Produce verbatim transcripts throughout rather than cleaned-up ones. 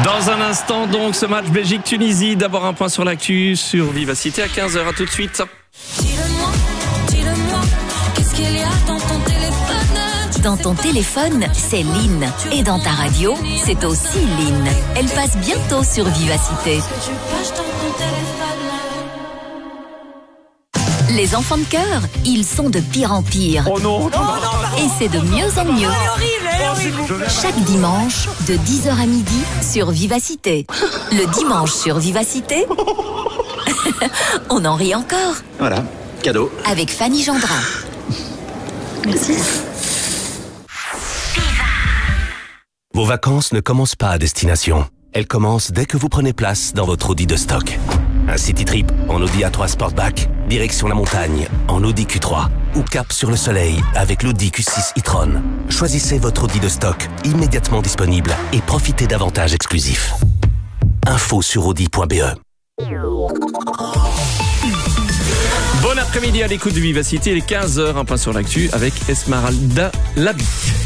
Dans un instant, donc, ce match Belgique-Tunisie. D'abord, un point sur l'actu sur Vivacité à quinze heures. À tout de suite. Dis-le-moi, dis-le-moi, qu'est-ce qu'il y a dans ton téléphone? Dans ton téléphone, c'est Lynn. Et dans ta radio, c'est aussi Lynn. Elle passe bientôt sur Vivacité. Qu'est-ce que tu caches dans ton téléphone? Les enfants de cœur, ils sont de pire en pire. Oh non, oh non. Et c'est de mieux en mieux. Chaque dimanche, de dix heures à midi, sur Vivacité. Le dimanche sur Vivacité, on en rit encore. Voilà, cadeau. Avec Fanny Gendrin. Merci. Vos vacances ne commencent pas à destination. Elles commencent dès que vous prenez place dans votre Audi de stock. Un city trip en Audi A trois Sportback, direction la montagne en Audi Q trois ou cap sur le soleil avec l'Audi Q six e-tron. Choisissez votre Audi de stock immédiatement disponible et profitez d'avantages exclusifs. Info sur audi point b e. Bon après-midi à l'écoute de Vivacité, les quinze heures, un point sur l'actu avec Esmeralda Labi.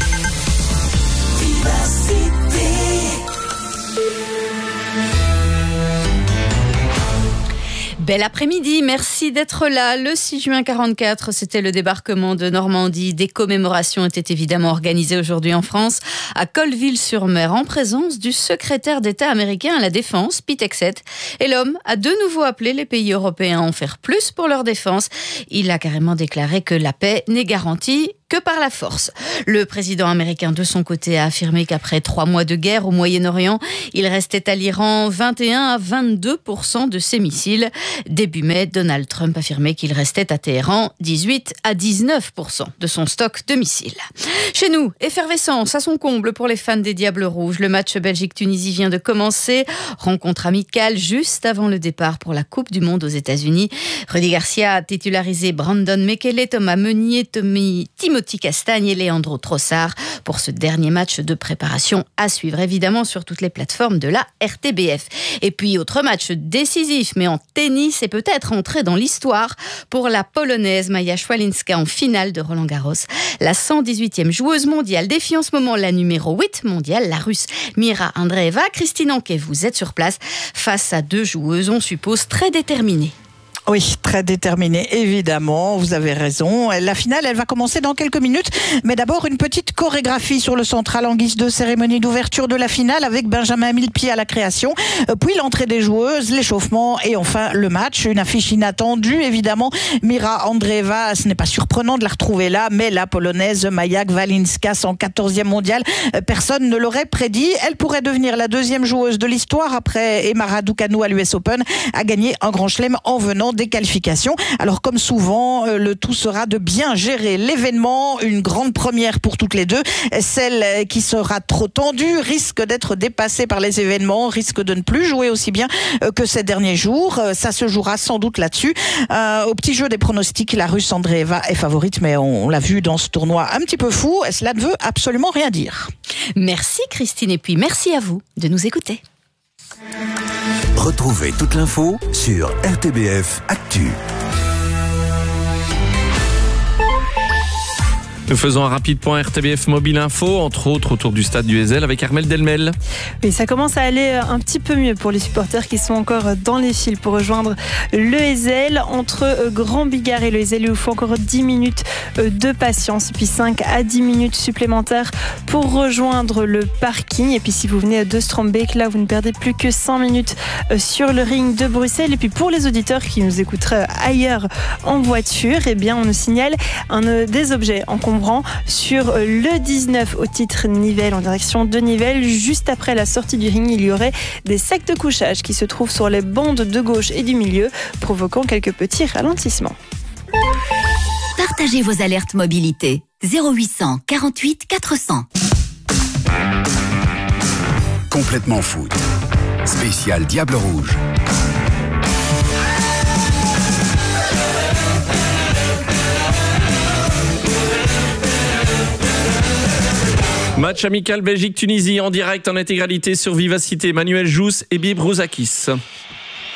Bel après-midi, merci d'être là. Le six juin quarante-quatre, c'était le débarquement de Normandie. Des commémorations étaient évidemment organisées aujourd'hui en France, à Colleville-sur-Mer, en présence du secrétaire d'État américain à la Défense, Pete Hegseth. Et l'homme a de nouveau appelé les pays européens à en faire plus pour leur défense. Il a carrément déclaré que la paix n'est garantie que par la force. Le président américain, de son côté, a affirmé qu'après trois mois de guerre au Moyen-Orient, il restait à l'Iran vingt et un à vingt-deux pour cent de ses missiles. Début mai, Donald Trump affirmait qu'il restait à Téhéran dix-huit à dix-neuf pour cent de son stock de missiles. Chez nous, effervescence à son comble pour les fans des Diables Rouges. Le match Belgique-Tunisie vient de commencer. Rencontre amicale juste avant le départ pour la Coupe du Monde aux États-Unis. Rudy Garcia a titularisé Brandon Mekele, Thomas Meunier, Tommy, Timothy Castagne et Leandro Trossard pour ce dernier match de préparation à suivre évidemment sur toutes les plateformes de la R T B F. Et puis autre match décisif mais en tennis et peut-être entré dans l'histoire pour la Polonaise Maja Szwalinska en finale de Roland-Garros. La cent dix-huitième joueuse mondiale défie en ce moment la numéro huit mondiale, la Russe Mira Andreeva. Christine Anquet, vous êtes sur place face à deux joueuses, on suppose, très déterminées. Oui, très déterminée, évidemment, vous avez raison. La finale, elle va commencer dans quelques minutes, mais d'abord une petite chorégraphie sur le central en guise de cérémonie d'ouverture de la finale avec Benjamin Millepied à la création, puis l'entrée des joueuses, l'échauffement et enfin le match. Une affiche inattendue, évidemment. Mira Andreeva, ce n'est pas surprenant de la retrouver là, mais la Polonaise Maja Szwalinska, cent quatorzième mondiale, personne ne l'aurait prédit. Elle pourrait devenir la deuxième joueuse de l'histoire après Emma Raducanu à l'U S Open, à gagner un grand chelem en venant des qualifications. Alors comme souvent, le tout sera de bien gérer l'événement, une grande première pour toutes les deux. Celle qui sera trop tendue risque d'être dépassée par les événements, risque de ne plus jouer aussi bien que ces derniers jours. Ça se jouera sans doute là-dessus. Euh, au petit jeu des pronostics, la Russe Andreeva est favorite, mais on, on l'a vu dans ce tournoi un petit peu fou. Cela ne veut absolument rien dire. Merci Christine et puis merci à vous de nous écouter. Retrouvez toute l'info sur R T B F Actu. Nous faisons un rapide point R T B F Mobile Info, entre autres autour du stade du Heysel avec Armelle Delmel. Oui, ça commence à aller un petit peu mieux pour les supporters qui sont encore dans les files pour rejoindre le Heysel. Entre Grand Bigard et le Heysel, il vous faut encore dix minutes de patience et puis cinq à dix minutes supplémentaires pour rejoindre le parking. Et puis si vous venez de Strombeek, là vous ne perdez plus que cinq minutes sur le ring de Bruxelles. Et puis pour les auditeurs qui nous écouteraient ailleurs en voiture, eh bien on nous signale un, des objets encombrants sur le dix-neuf au titre Nivelles, en direction de Nivelles. Juste après la sortie du ring, il y aurait des sacs de couchage qui se trouvent sur les bandes de gauche et du milieu, provoquant quelques petits ralentissements. Partagez vos alertes mobilité. zéro huit cent quarante-huit quatre cents. Complètement foot. Spécial Diable Rouge. Match amical Belgique-Tunisie en direct en intégralité sur Vivacité. Manuel Jousse et Bib Rousakis.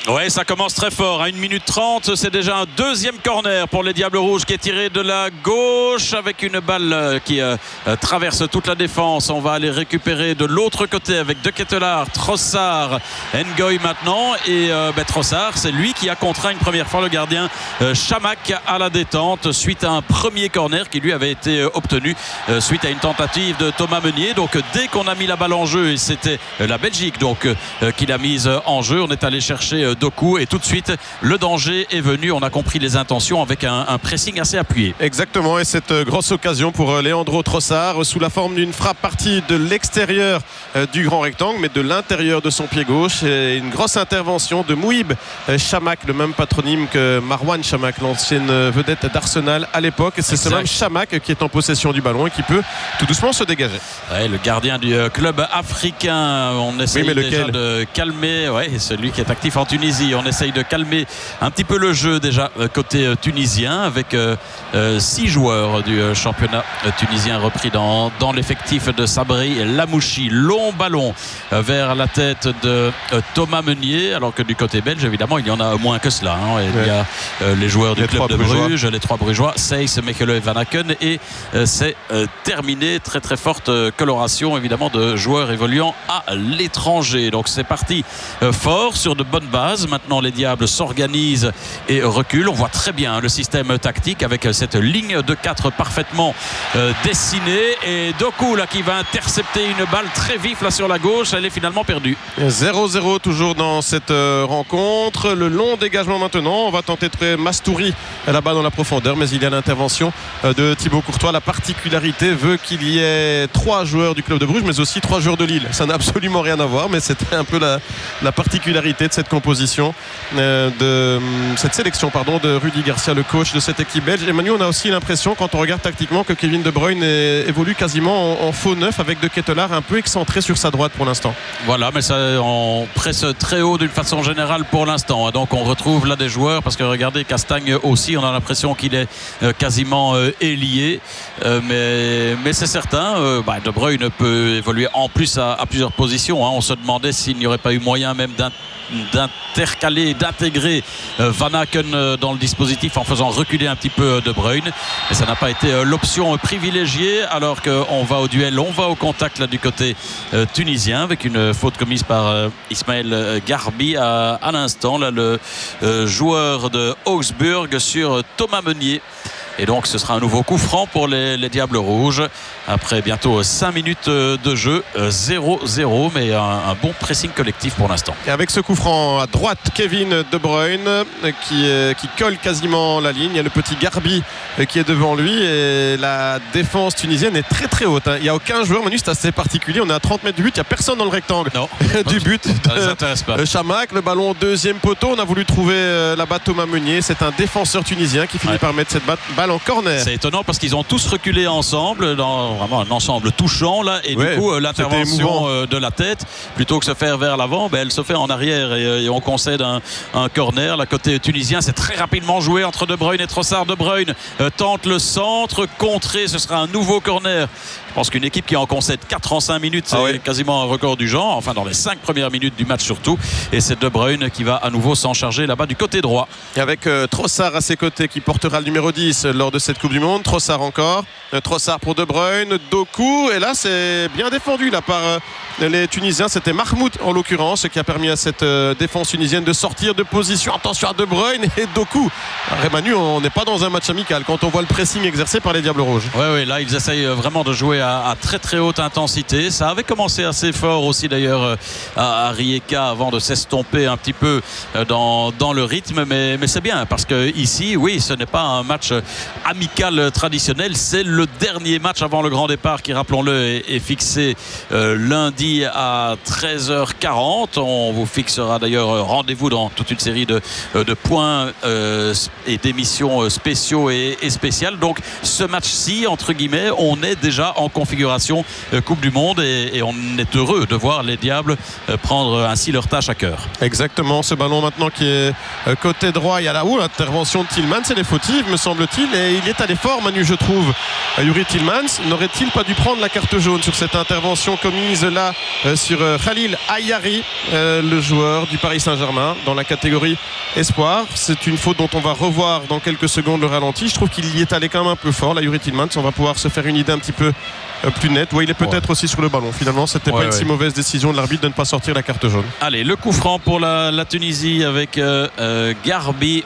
Ouais, ça commence très fort. À une minute trente, c'est déjà un deuxième corner pour les Diables Rouges qui est tiré de la gauche avec une balle qui euh, traverse toute la défense. On va aller récupérer de l'autre côté avec De Ketelaar, Trossard, Ngoy maintenant. Et euh, ben, Trossard, c'est lui qui a contraint une première fois le gardien euh, Chamakh à la détente suite à un premier corner qui lui avait été euh, obtenu euh, suite à une tentative de Thomas Meunier. Donc dès qu'on a mis la balle en jeu, et c'était euh, la Belgique donc euh, qui l'a mise en jeu, on est allé chercher euh, Doku et tout de suite le danger est venu. On a compris les intentions avec un, un pressing assez appuyé. Exactement, et cette grosse occasion pour Leandro Trossard sous la forme d'une frappe partie de l'extérieur du grand rectangle mais de l'intérieur de son pied gauche, et une grosse intervention de Mouhib Chamakh, le même patronyme que Marouane Chamakh, l'ancienne vedette d'Arsenal à l'époque, et c'est ce même Chamakh qui est en possession du ballon et qui peut tout doucement se dégager. Ouais, le gardien du club africain, on essaie oui, déjà de calmer, ouais, celui qui est actif en Tunisie. On essaye de calmer un petit peu le jeu déjà côté tunisien avec euh, six joueurs du championnat tunisien repris dans, dans l'effectif de Sabri Lamouchi. Long ballon vers la tête de Thomas Meunier, alors que du côté belge évidemment il y en a moins que cela, hein. Il ouais. y a euh, les joueurs du les club de Bruges, les trois brugeois, Seyss, Mechelen et Van Aken, et euh, c'est euh, terminé. Très très forte coloration évidemment de joueurs évoluant à l'étranger. Donc c'est parti euh, fort sur de bonnes bases. Maintenant les Diables s'organisent et reculent. On voit très bien le système tactique avec cette ligne de quatre parfaitement euh, dessinée, et Doku là qui va intercepter une balle très vif là sur la gauche. Elle est finalement perdue. zéro zéro toujours dans cette euh, rencontre. Le long dégagement maintenant, on va tenter de trouver Mastouri là-bas dans la profondeur, mais il y a l'intervention euh, de Thibaut Courtois. La particularité veut qu'il y ait trois joueurs du club de Bruges mais aussi trois joueurs de Lille. Ça n'a absolument rien à voir, mais c'était un peu la, la particularité de cette composition, euh, de cette sélection pardon, de Rudy Garcia, le coach de cette équipe belge. Et Manu, on a aussi l'impression quand on regarde tactiquement que Kevin De Bruyne est, évolue quasiment en, en faux neuf avec De Ketelaar un peu excentré sur sa droite pour l'instant. Voilà, mais ça on presse très haut d'une façon générale pour l'instant. Donc on retrouve là des joueurs, parce que regardez Castagne aussi, on a l'impression qu'il est euh, quasiment euh, ailier, euh, mais, mais c'est certain, euh, bah, De Bruyne peut évoluer en plus à, à plusieurs positions, hein. On se demandait s'il n'y aurait pas eu moyen même d'un d'intercaler, d'intégrer euh, Van Aken euh, dans le dispositif en faisant reculer un petit peu euh, De Bruyne, et ça n'a pas été euh, l'option euh, privilégiée, alors qu'on va au duel, on va au contact là du côté euh, tunisien avec une faute commise par euh, Ismaël euh, Garbi à, à l'instant là, le euh, joueur de Augsburg sur euh, Thomas Meunier. Et donc ce sera un nouveau coup franc pour les, les Diables Rouges après bientôt cinq minutes de jeu. Zéro zéro, mais un, un bon pressing collectif pour l'instant. Et avec ce coup franc à droite, Kevin De Bruyne qui, qui colle quasiment la ligne. Il y a le petit Garbi qui est devant lui, et la défense tunisienne est très très haute, hein. Il n'y a aucun joueur, Manu, c'est assez particulier. On est à trente mètres du but, il n'y a personne dans le rectangle. Non. du but de Chamakh. Le ballon au deuxième poteau. On a voulu trouver là-bas Thomas Meunier. C'est un défenseur tunisien qui finit ouais. par mettre cette balle en corner. C'est étonnant parce qu'ils ont tous reculé ensemble dans vraiment un ensemble touchant là, et ouais, du coup l'intervention de la tête, plutôt que se faire vers l'avant, ben, elle se fait en arrière, et, et on concède un, un corner. La côté tunisien, c'est très rapidement joué entre De Bruyne et Trossard. De Bruyne euh, tente le centre, contré, ce sera un nouveau corner. Je pense qu'une équipe qui en concède quatre en cinq minutes, c'est ah ouais. quasiment un record du genre, enfin dans les cinq premières minutes du match surtout, et c'est De Bruyne qui va à nouveau s'en charger là-bas du côté droit. Et avec euh, Trossard à ses côtés qui portera le numéro dix lors de cette Coupe du Monde. Trossard encore, euh, Trossard pour De Bruyne, Doku, et là c'est bien défendu là par euh, les Tunisiens. C'était Mahmoud en l'occurrence qui a permis à cette euh, défense tunisienne de sortir de position. Attention à De Bruyne et Doku. Alors, Manu, on n'est pas dans un match amical quand on voit le pressing exercé par les Diables Rouges. Oui, oui, là ils essayent vraiment de jouer à À, à très très haute intensité. Ça avait commencé assez fort aussi d'ailleurs à, à Rijeka avant de s'estomper un petit peu dans, dans le rythme, mais, mais c'est bien parce que ici, oui, ce n'est pas un match amical traditionnel, c'est le dernier match avant le grand départ qui, rappelons-le, est, est fixé euh, lundi à treize heures quarante. On vous fixera d'ailleurs rendez-vous dans toute une série de, de points euh, et d'émissions spéciaux et, et spéciales. Donc ce match-ci, entre guillemets, on est déjà en en configuration euh, Coupe du Monde et, et on est heureux de voir les Diables euh, prendre ainsi leur tâche à cœur. Exactement, ce ballon maintenant qui est euh, côté droit, il y a là-haut l'intervention de Tillmans, c'est les fautive me semble-t-il, et il est allé fort Manu je trouve. euh, Yuri Tillmans n'aurait-il pas dû prendre la carte jaune sur cette intervention commise là euh, sur euh, Khalil Ayari, euh, le joueur du Paris Saint-Germain dans la catégorie Espoir. C'est une faute dont on va revoir dans quelques secondes le ralenti. Je trouve qu'il y est allé quand même un peu fort là Yuri Tillmans, on va pouvoir se faire une idée un petit peu euh, plus nette. Ouais, il est peut-être ouais. aussi sur le ballon finalement, c'était ouais, pas une ouais. si mauvaise décision de l'arbitre de ne pas sortir la carte jaune. Allez, le coup franc pour la, la Tunisie avec euh, euh, Garbi.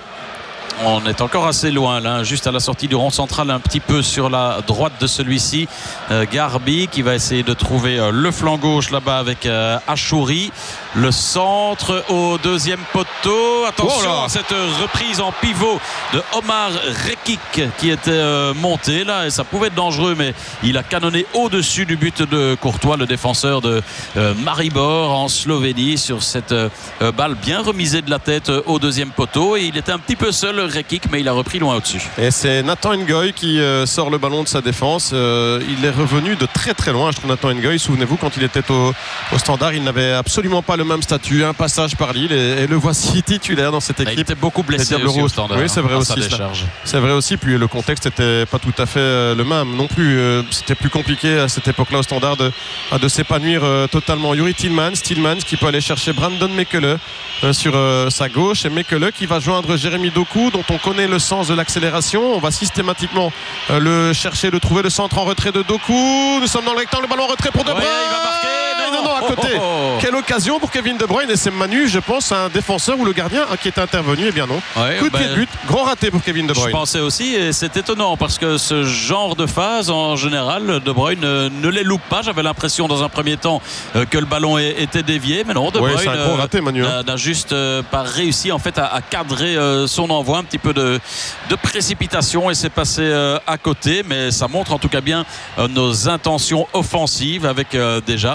On est encore assez loin là, juste à la sortie du rond central, un petit peu sur la droite de celui-ci. euh, Garbi qui va essayer de trouver euh, le flanc gauche là-bas avec euh, Achouri. Le centre au deuxième poteau. Attention oh à cette reprise en pivot de Omar Rekik qui était euh, monté là et ça pouvait être dangereux, mais il a canonné au-dessus du but de Courtois, le défenseur de euh, Maribor en Slovénie, sur cette euh, balle bien remisée de la tête euh, au deuxième poteau, et il était un petit peu seul Rekik, mais il a repris loin au-dessus. Et c'est Nathan Ngoy qui euh, sort le ballon de sa défense. Euh, il est revenu de très très loin, je trouve, Nathan Ngoy. Souvenez-vous, quand il était au, au Standard, il n'avait absolument pas le même statut, un passage par Lille, et, et le voici titulaire dans cette équipe. Il était beaucoup blessé aussi au Standard. Oui, c'est vrai, aussi, c'est vrai aussi. Puis le contexte n'était pas tout à fait le même non plus. C'était plus compliqué à cette époque-là au Standard de, de s'épanouir totalement. Yuri Tillmans, Tillmans qui peut aller chercher Brandon Mekele sur sa gauche, et Mekele qui va joindre Jérémy Doku, dont on connaît le sens de l'accélération. On va systématiquement le chercher, le trouver, le centre en retrait de Doku. Nous sommes dans le rectangle, le ballon en retrait pour De Bruyne. Ouais, il va marquer. Non, non, à côté. Oh, oh, oh. Quelle occasion pour Kevin De Bruyne, et c'est Manu, je pense, un défenseur ou le gardien qui est intervenu. Eh bien non. Ouais, Coup de ben, pied de but, gros raté pour Kevin De Bruyne. Je pensais aussi, et c'est étonnant parce que ce genre de phase, en général, De Bruyne ne, ne les loupe pas. J'avais l'impression dans un premier temps que le ballon était dévié, mais non, De Bruyne ouais, n'a juste pas réussi en fait à, à cadrer son envoi. Un petit peu de, de précipitation et c'est passé à côté, mais ça montre en tout cas bien nos intentions offensives avec déjà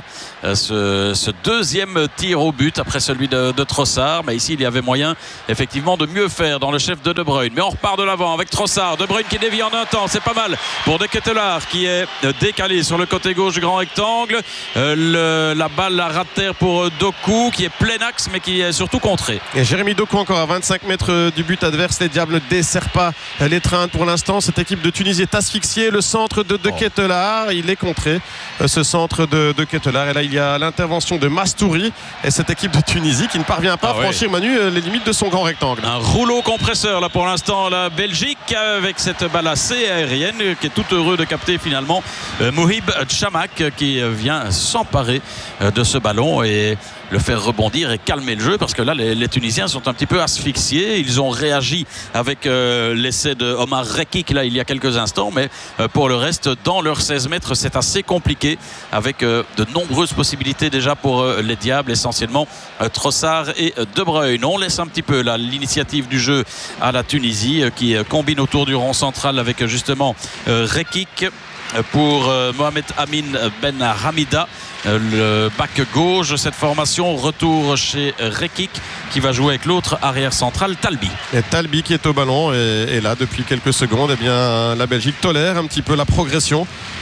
ce, ce deuxième tir au but après celui de, de Trossard. Mais ici il y avait moyen effectivement de mieux faire dans le chef de De Bruyne, mais on repart de l'avant avec Trossard. De Bruyne qui dévie en un temps, c'est pas mal pour De Ketelaere qui est décalé sur le côté gauche du grand rectangle. Le, la balle la rate terre pour Doku qui est plein axe mais qui est surtout contré. Et Jérémy Doku encore à vingt-cinq mètres du but adverse. Les Diables ne desserrent pas l'étreinte pour l'instant. Cette équipe de Tunisie est asphyxiée. Le centre de De Ketelaere, il est contré, ce centre de De Ketelaere. Et là il y a l'intervention de Mastouri et cette équipe de Tunisie qui ne parvient pas ah à franchir ouais. Manu les limites de son grand rectangle. Un rouleau compresseur là pour l'instant la Belgique avec cette balle assez aérienne qui est tout heureux de capter finalement euh, Mohib Chamak qui vient s'emparer euh, de ce ballon et le faire rebondir et calmer le jeu, parce que là les, les Tunisiens sont un petit peu asphyxiés. Ils ont réagi avec euh, l'essai de Omar Rekik là il y a quelques instants, mais euh, pour le reste dans leurs seize mètres c'est assez compliqué avec euh, de nombreuses possibilités déjà pour euh, les Diables, essentiellement euh, Trossard et euh, De Bruyne. On laisse un petit peu là l'initiative du jeu à la Tunisie euh, qui euh, combine autour du rond central avec euh, justement euh, Rekik pour euh, Mohamed Amin Ben Hamida, le back gauche de cette formation. Retour chez Rekik qui va jouer avec l'autre arrière central, Talbi. Et Talbi qui est au ballon et, et là depuis quelques secondes, eh bien, la Belgique tolère un petit peu la progression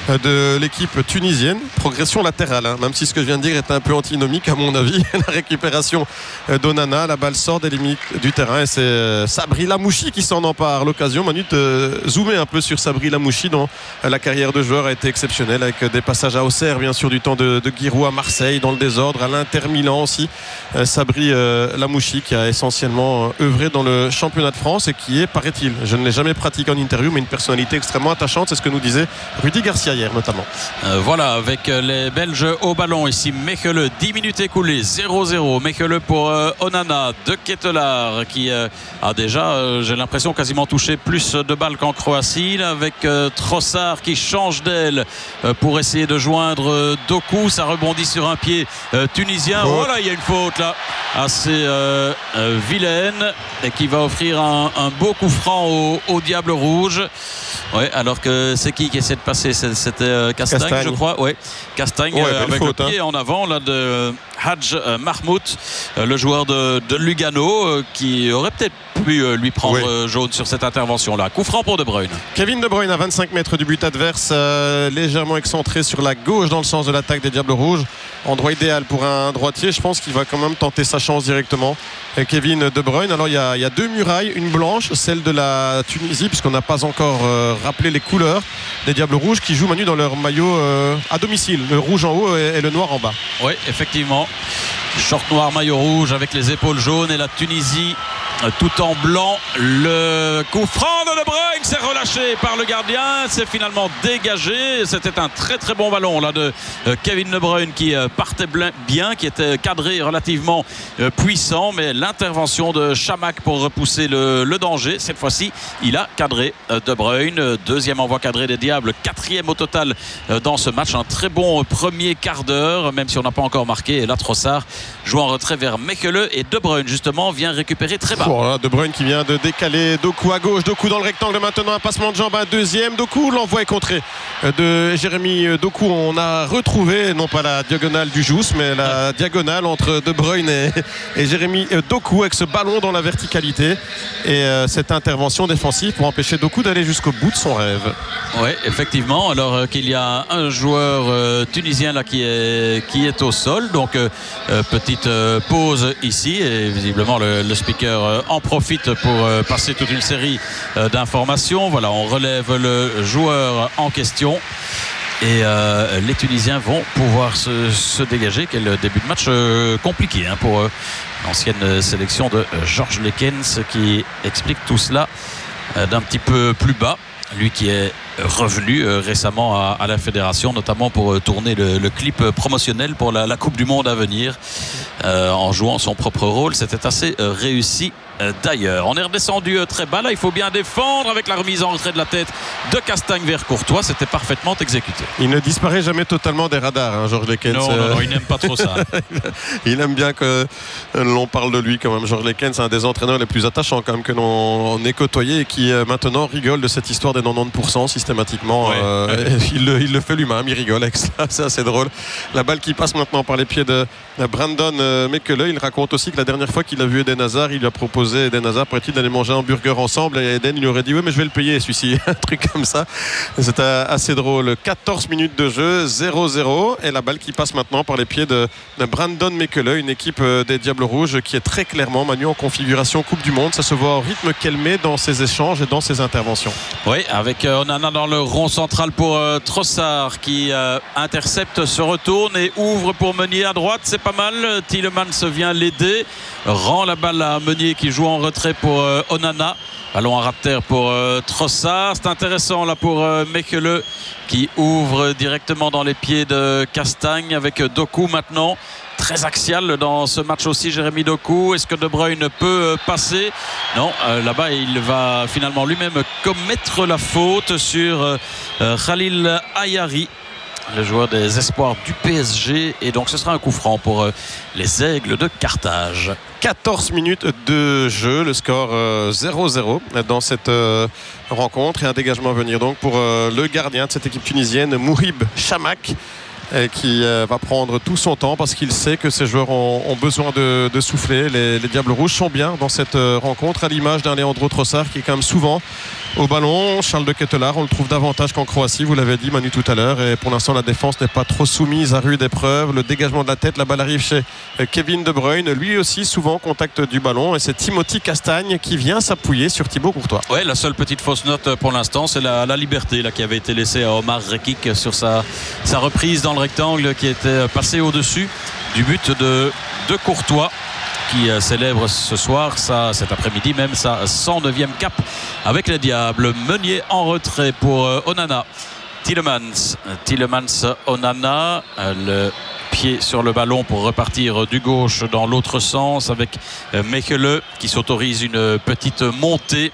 de l'équipe tunisienne, progression latérale, hein, même si ce que je viens de dire est un peu antinomique à mon avis. La récupération d'Onana, la balle sort des limites du terrain et c'est Sabri Lamouchi qui s'en empare. L'occasion, Manu, de zoomer un peu sur Sabri Lamouchi dont la carrière de joueur a été exceptionnelle, avec des passages à Auxerre bien sûr du temps de, de Giroud, à Marseille dans le désordre, à l'Inter Milan aussi. euh, Sabri euh, Lamouchi qui a essentiellement œuvré dans le championnat de France et qui est, paraît-il, je ne l'ai jamais pratiqué en interview, mais une personnalité extrêmement attachante. C'est ce que nous disait Rudy Garcia hier notamment. Euh, voilà, avec les Belges au ballon ici. Mekele, dix minutes écoulées, zéro zéro. Mekele pour euh, Onana. De Ketelaere qui euh, a déjà, euh, j'ai l'impression, quasiment touché plus de balles qu'en Croatie, là, avec euh, Trossard qui change d'aile euh, pour essayer de joindre euh, Doku. Ça rebondit sur un pied euh, tunisien. Oh. Voilà, il y a une faute là assez euh, euh, vilaine et qui va offrir un, un beau coup franc au, au Diable Rouge. Ouais, alors que c'est qui qui essaie de passer? C'était euh, Castagne, Castagne, je crois. Ouais, Castagne ouais, euh, avec faute, le pied hein. en avant là, de euh, Hadj euh, Mahmoud, euh, le joueur de, de Lugano, euh, qui aurait peut-être pu pu euh, lui prendre oui. euh, jaune sur cette intervention-là. Coup franc pour De Bruyne. Kevin De Bruyne à vingt-cinq mètres du but adverse, euh, légèrement excentré sur la gauche dans le sens de l'attaque des Diables Rouges. Endroit idéal pour un droitier. Je pense qu'il va quand même tenter sa chance directement. Et Kevin De Bruyne. Alors il y, a, il y a deux murailles, une blanche, celle de la Tunisie, puisqu'on n'a pas encore euh, rappelé les couleurs des Diables Rouges qui jouent Manu dans leur maillot euh, à domicile. Le rouge en haut et, et le noir en bas. Oui, effectivement. Short noir, maillot rouge avec les épaules jaunes et la Tunisie tout en blanc. Le coup franc de De Bruyne s'est relâché par le gardien, c'est finalement dégagé. C'était un très très bon ballon là de Kevin De Bruyne qui partait bien, qui était cadré relativement puissant, mais l'intervention de Chamakh pour repousser le, le danger, cette fois-ci il a cadré De Bruyne. Deuxième envoi cadré des Diables, quatrième au total dans ce match. Un très bon premier quart d'heure, même si on n'a pas encore marqué. Et là Trossard joue en retrait vers Mekele et De Bruyne justement vient récupérer très bas. Voilà, De Bruyne qui vient de décaler Doku à gauche, Doku dans le rectangle maintenant, un passement de jambe, un deuxième, Doku, l'envoi est contré de Jérémy Doku. On a retrouvé non pas la diagonale du Jousse mais la diagonale entre De Bruyne et, et Jérémy Doku avec ce ballon dans la verticalité et euh, cette intervention défensive pour empêcher Doku d'aller jusqu'au bout de son rêve. Oui, effectivement, alors euh, qu'il y a un joueur euh, tunisien là qui est, qui est au sol, donc euh, euh, petite euh, pause ici et visiblement le, le speaker euh, en profite pour euh, passer toute une série euh, d'informations. Voilà, on relève le joueur en question et euh, les Tunisiens vont pouvoir se, se dégager. Quel début de match euh, compliqué hein, pour euh, l'ancienne sélection de Georges Lekens qui explique tout cela euh, d'un petit peu plus bas. Lui qui est revenu euh, récemment à, à la fédération, notamment pour euh, tourner le, le clip promotionnel pour la, la Coupe du Monde à venir euh, en jouant son propre rôle. C'était assez euh, réussi euh, d'ailleurs. On est redescendu euh, très bas là, il faut bien défendre avec la remise en retrait de la tête de Castagne vers Courtois. C'était parfaitement exécuté. Il ne disparaît jamais totalement des radars, hein, Georges Lekens. Non, non, non, il n'aime pas trop ça. Il aime bien que l'on parle de lui quand même. Georges Lekens, un des entraîneurs les plus attachants quand même que l'on ait côtoyé et qui euh, maintenant rigole de cette histoire des quatre-vingt-dix pour cent systématiquement. Ouais. Euh, il, le, il le fait lui-même, il rigole avec ça, c'est assez drôle. La balle qui passe maintenant par les pieds de Brandon euh, Mekele. Il raconte aussi que la dernière fois qu'il a vu Eden Hazard, il lui a proposé, Eden Hazard, paraît-il, d'aller manger un burger ensemble et Eden il lui aurait dit oui mais je vais le payer celui-ci, un truc comme ça. C'était assez drôle. quatorze minutes de jeu, zéro zéro et la balle qui passe maintenant par les pieds de, de Brandon Mekele, une équipe des Diables Rouges qui est très clairement Manu en configuration Coupe du Monde. Ça se voit au rythme qu'elle met dans ses échanges et dans ses interventions. Oui, avec euh, Onana dans le rond central pour euh, Trossard qui euh, intercepte, se retourne et ouvre pour Meunier à droite. C'est pas mal. Tielemans vient l'aider, rend la balle à Meunier qui joue en retrait pour euh, Onana. Ballon à ras de terre pour euh, Trossard. C'est intéressant là pour euh, Mekele qui ouvre directement dans les pieds de Castagne avec Doku maintenant. Très axial dans ce match aussi, Jérémy Doku. Est-ce que De Bruyne peut passer? Non, euh, là-bas il va finalement lui-même commettre la faute sur euh, Khalil Ayari, le joueur des espoirs du P S G, et donc ce sera un coup franc pour euh, les Aigles de Carthage. quatorze minutes de jeu, le score euh, zéro zéro dans cette euh, rencontre et un dégagement à venir donc pour euh, le gardien de cette équipe tunisienne, Mouhib Chamakh, qui euh, va prendre tout son temps parce qu'il sait que ces joueurs ont, ont besoin de, de souffler. Les, les Diables Rouges sont bien dans cette euh, rencontre, à l'image d'un Leandro Trossard qui est quand même souvent au ballon. Charles de Ketelaar, on le trouve davantage qu'en Croatie, vous l'avez dit Manu tout à l'heure, et pour l'instant la défense n'est pas trop soumise à rude épreuve. Le dégagement de la tête, la balle arrive chez Kevin De Bruyne, lui aussi souvent au contact du ballon, et c'est Timothy Castagne qui vient s'appuyer sur Thibaut Courtois. Ouais, la seule petite fausse note pour l'instant, c'est la, la liberté là, qui avait été laissée à Omar Rekik sur sa, sa reprise dans le rectangle qui était passé au-dessus du but de, de Courtois, qui célèbre ce soir, ça, cet après-midi même, sa cent neuvième cap avec les Diables. Meunier en retrait pour Onana. Tielemans, Tielemans, Onana, le pied sur le ballon pour repartir du gauche dans l'autre sens avec Mekele qui s'autorise une petite montée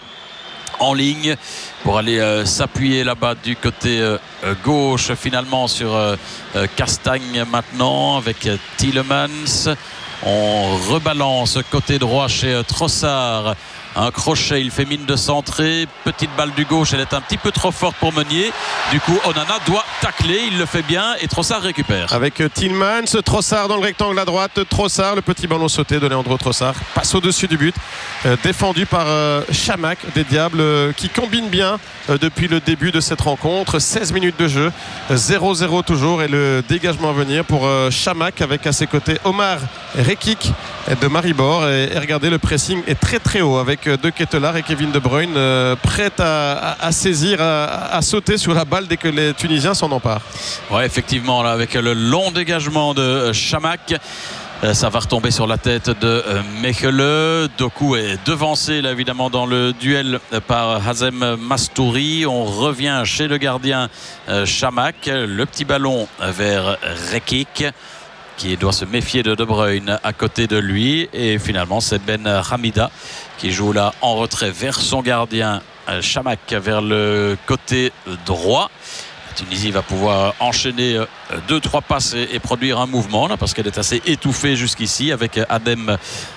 en ligne pour aller euh, s'appuyer là-bas du côté euh, gauche finalement sur euh, Castagne maintenant avec Tielemans. On rebalance côté droit chez Trossard un crochet, il fait mine de centrer, petite balle du gauche, elle est un petit peu trop forte pour Meunier. Du coup Onana doit tacler, il le fait bien et Trossard récupère. Avec Tillmans, Trossard dans le rectangle à droite, Trossard, le petit ballon sauté de Leandro Trossard, passe au-dessus du but, euh, défendu par euh, Chamakh des Diables euh, qui combine bien euh, depuis le début de cette rencontre. Seize minutes de jeu, zéro zéro toujours, et le dégagement à venir pour euh, Chamakh avec à ses côtés Omar Rekik de Maribor. Et, et regardez, le pressing est très très haut avec euh, De Ketelaere et Kevin De Bruyne euh, prêts à, à, à saisir, à, à sauter sur la balle dès que les Tunisiens s'en emparent. Ouais, effectivement, là, avec le long dégagement de Chamakh, ça va retomber sur la tête de Mechele. Doku est devancé là, évidemment dans le duel par Hazem Mastouri. On revient chez le gardien Chamakh. Le petit ballon vers Rekik qui doit se méfier de De Bruyne à côté de lui. Et finalement c'est Ben Hamida qui joue là en retrait vers son gardien Chamakh vers le côté droit. La Tunisie va pouvoir enchaîner deux trois passes et, et produire un mouvement là, parce qu'elle est assez étouffée jusqu'ici avec Adem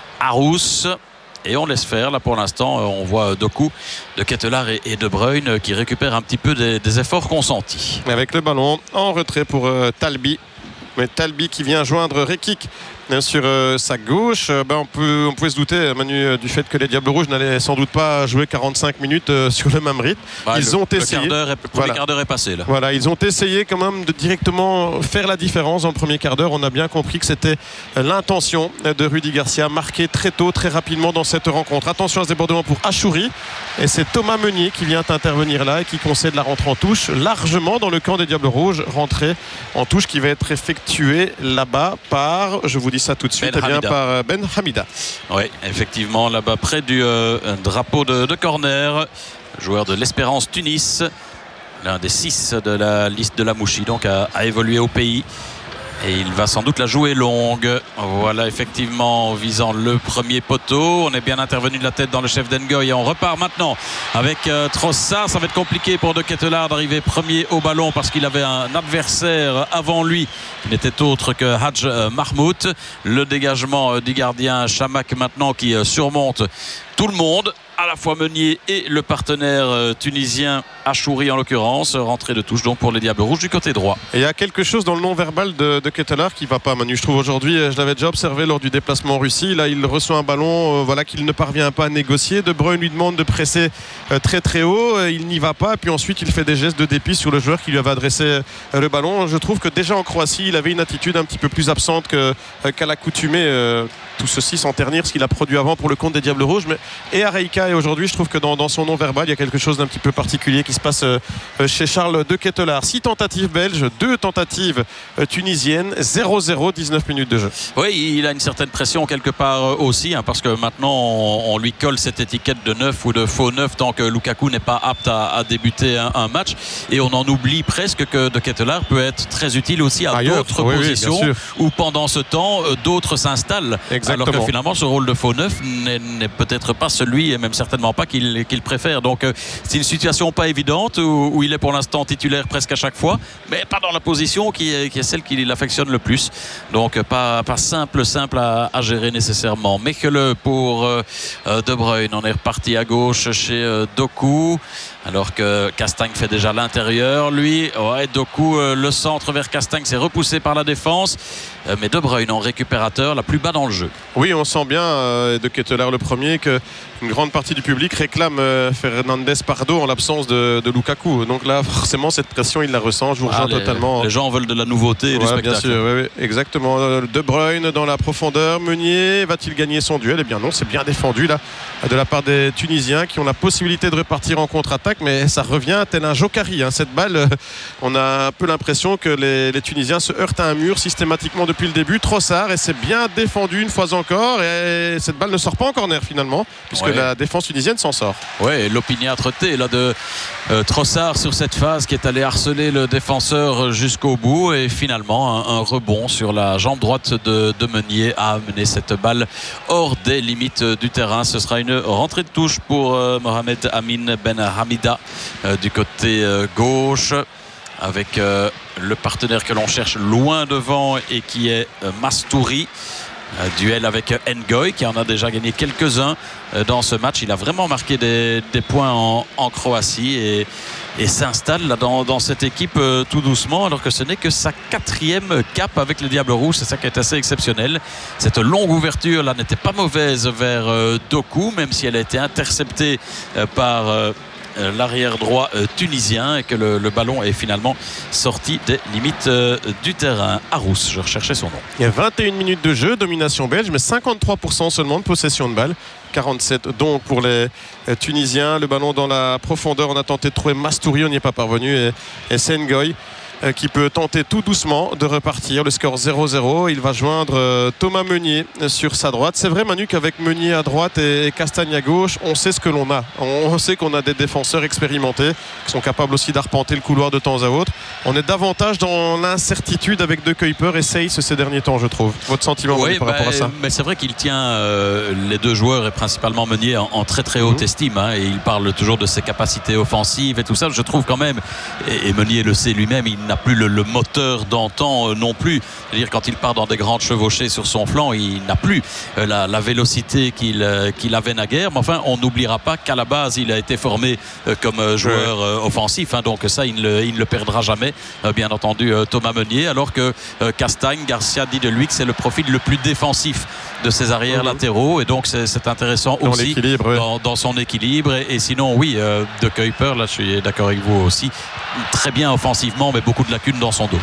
Arous. Et on laisse faire là pour l'instant. On voit Doku, De Ketelaere et, et De Bruyne qui récupèrent un petit peu des, des efforts consentis. Avec le ballon en retrait pour euh, Talbi. Mais Talbi qui vient joindre Rekik sur euh, sa gauche. Euh, ben on, peut, on pouvait se douter, Manu, euh, du fait que les Diables Rouges n'allaient sans doute pas jouer quarante-cinq minutes euh, sur le même rythme. Bah, ils le, ont le essayé. Quart d'heure est, voilà. Le quart d'heure est passé là. Voilà, ils ont essayé quand même de directement faire la différence dans le premier quart d'heure. On a bien compris que c'était l'intention de Rudy Garcia, marqué très tôt, très rapidement dans cette rencontre. Attention à ce débordement pour Achouri. Et c'est Thomas Meunier qui vient intervenir là et qui concède la rentrée en touche largement dans le camp des Diables Rouges. Rentrée en touche qui va être effectuée là-bas par, je vous dis ça tout de suite, Ben, eh bien, par Ben Hamida. Oui, effectivement, là-bas près du euh, drapeau de, de corner, joueur de l'Espérance Tunis, l'un des six de la liste de la Mouchi, donc a, a évolué au pays. Et il va sans doute la jouer longue. Voilà, effectivement, en visant le premier poteau. On est bien intervenu de la tête dans le chef d'Engoy. Et on repart maintenant avec euh, Trossard. Ça va être compliqué pour De Ketelaere d'arriver premier au ballon parce qu'il avait un adversaire avant lui qui n'était autre que Hadj Mahmoud. Le dégagement euh, du gardien Chamakh maintenant qui euh, surmonte tout le monde, à la fois Meunier et le partenaire euh, tunisien Achouri en l'occurrence. Rentrée de touche donc pour les Diables Rouges du côté droit. Et il y a quelque chose dans le non-verbal de, de Ketelaere qui va pas, Manu. Je trouve aujourd'hui, je l'avais déjà observé lors du déplacement en Russie. Là, il reçoit un ballon, euh, voilà, qu'il ne parvient pas à négocier. De Bruyne lui demande de presser euh, très très haut. Euh, il n'y va pas. Puis ensuite, il fait des gestes de dépit sur le joueur qui lui avait adressé euh, le ballon. Je trouve que déjà en Croatie, il avait une attitude un petit peu plus absente que, euh, qu'à l'accoutumée. Euh, tout ceci sans ternir ce qu'il a produit avant pour le compte des Diables Rouges. Mais et à Reika et aujourd'hui, je trouve que dans, dans son non-verbal, il y a quelque chose d'un petit peu particulier qui se passe euh, chez Charles De Ketelaere. Six tentatives belges, deux tentatives euh, tunisiennes, zéro zéro, dix-neuf minutes de jeu. Oui, il a une certaine pression quelque part euh, aussi, hein, parce que maintenant on, on lui colle cette étiquette de neuf ou de faux neuf tant que Lukaku n'est pas apte à, à débuter un, un match. Et on en oublie presque que De Ketelaere peut être très utile aussi à Ailleurs, d'autres oui, positions oui, où pendant ce temps euh, d'autres s'installent. Exactement. Alors que finalement ce rôle de faux neuf n'est, n'est peut-être pas celui, et même certainement pas qu'il, qu'il préfère. Donc euh, c'est une situation pas évidente où, où il est pour l'instant titulaire presque à chaque fois, mais pas dans la position qui est, qui est celle qui l'affectionne le plus. Donc pas, pas simple simple à, à gérer nécessairement. Mechele pour euh, De Bruyne. On est reparti à gauche chez euh, Doku, alors que Castagne fait déjà l'intérieur. Lui, ouais, Doku, euh, le centre vers Castagne, c'est repoussé par la défense. Euh, mais De Bruyne en récupérateur, la plus bas dans le jeu. Oui, on sent bien, euh, De Ketelaere le premier, qu'une grande partie du public réclame euh, Fernandez Pardo en l'absence de, de Lukaku. Donc là, forcément, cette pression, il la ressent. Je vous rejoins ah, totalement. Les gens veulent de la nouveauté et ouais, du spectacle. Bien sûr, oui, oui, exactement. De Bruyne dans la profondeur. Meunier va-t-il gagner son duel? Eh bien non, c'est bien défendu là, de la part des Tunisiens qui ont la possibilité de repartir en contre-attaque, mais ça revient tel un jokari. Hein. Cette balle, on a un peu l'impression que les, les Tunisiens se heurtent à un mur systématiquement depuis le début. Trossard, et c'est bien défendu une fois encore. Et cette balle ne sort pas en corner finalement, puisque ouais. la défense tunisienne s'en sort. Oui, l'opiniâtreté là de euh, Trossard sur cette phase qui est allé harceler le défenseur jusqu'au bout, et finalement un, un rebond sur la jambe droite de, de Meunier a amené cette balle hors des limites du terrain. Ce sera une rentrée de touche pour euh, Mohamed Amin Ben Hamida euh, du côté euh, gauche, avec euh, le partenaire que l'on cherche loin devant et qui est euh, Mastouri. duel avec Ngoy qui en a déjà gagné quelques-uns dans ce match. Il a vraiment marqué des, des points en, en Croatie et, et s'installe là dans, dans cette équipe euh, tout doucement, alors que ce n'est que sa quatrième cape avec les Diables Rouges. C'est ça qui est assez exceptionnel. Cette longue ouverture là n'était pas mauvaise vers euh, Doku, même si elle a été interceptée euh, par euh, l'arrière droit euh, tunisien, et que le, le ballon est finalement sorti des limites euh, du terrain. Arous, je recherchais son nom. Il y a vingt et une minutes de jeu, domination belge, mais cinquante-trois pour cent seulement de possession de balle. quarante-sept donc pour les euh, Tunisiens. Le ballon dans la profondeur, on a tenté de trouver Mastouri, on n'y est pas parvenu, et, et Sengoy euh, qui peut tenter tout doucement de repartir. Le score zéro zéro, il va joindre euh, Thomas Meunier sur sa droite. C'est vrai, Manu, qu'avec Meunier à droite et, et Castagne à gauche, on sait ce que l'on a. On sait qu'on a des défenseurs expérimentés qui sont capables aussi d'arpenter le couloir de temps à autre. On est davantage dans l'incertitude avec De Kuyper et Seyss ces derniers temps, je trouve. Votre sentiment, oui, par bah, rapport à ça? Mais c'est vrai qu'il tient euh, les deux joueurs et principalement Meunier en, en très très haute mmh. estime, hein, et il parle toujours de ses capacités offensives et tout ça. Je trouve quand même, et, et Meunier le sait lui-même, il n'a plus le, le moteur d'antan euh, non plus. C'est-à-dire, quand il part dans des grandes chevauchées sur son flanc, il n'a plus euh, la, la vélocité qu'il euh, qu'il avait naguère. Mais enfin, on n'oubliera pas qu'à la base, il a été formé euh, comme euh, joueur euh, offensif, hein, donc ça, il ne, il ne le perdra jamais. Euh, bien entendu, euh, Thomas Meunier, alors que euh, Castagne, Garcia dit de lui que c'est le profil le plus défensif de ses arrières mmh. latéraux, et donc c'est, c'est intéressant dans aussi ouais. dans, dans son équilibre. Et, et sinon, oui, euh, De Kuyper, là, je suis d'accord avec vous aussi, très bien offensivement, mais beaucoup de lacunes dans son dos.